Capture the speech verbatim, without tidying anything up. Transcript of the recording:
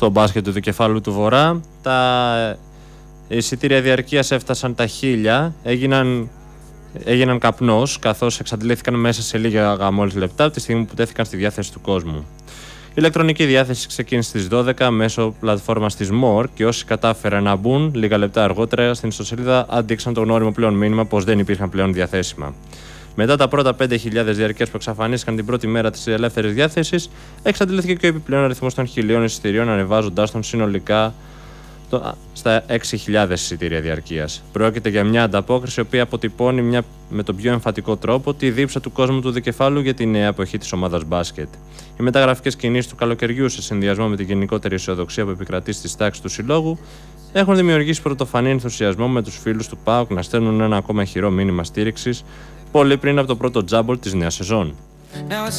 στο μπάσκετ του Δικεφάλου του Βορρά. Τα εισιτήρια διαρκείας έφτασαν τα χίλια, έγιναν, έγιναν καπνός, καθώς εξαντλήθηκαν μέσα σε λίγα μόλις λεπτά από τη στιγμή που τέθηκαν στη διάθεση του κόσμου. Η ηλεκτρονική διάθεση ξεκίνησε στις δώδεκα μέσω πλατφόρμας της More και όσοι κατάφεραν να μπουν λίγα λεπτά αργότερα στην ιστοσελίδα αντίξαν το γνώριμο πλέον μήνυμα πως δεν υπήρχαν πλέον διαθέσιμα. Μετά τα πρώτα πέντε χιλιάδες διαρκείας που εξαφανίστηκαν την πρώτη μέρα της ελεύθερης διάθεσης, εξαντλήθηκε και ο επιπλέον αριθμός των χιλίων εισιτηρίων, ανεβάζοντας τον συνολικά στα έξι χιλιάδες εισιτήρια διαρκείας. Πρόκειται για μια ανταπόκριση η οποία αποτυπώνει μια, με τον πιο εμφατικό τρόπο τη δίψα του κόσμου του Δικεφάλου για τη νέα εποχή της ομάδας μπάσκετ. Οι μεταγραφικές κινήσεις του καλοκαιριού, σε συνδυασμό με την γενικότερη αισιοδοξία που επικρατεί στις τάξεις του συλλόγου, έχουν δημιουργήσει πρωτοφανή ενθουσιασμό με τους φίλους του ΠΑΟΚ να στέλνουν ένα ακόμα ηχηρό μήνυμα στήριξης πολύ πριν από το πρώτο τζάμπολ της νέας σεζόν.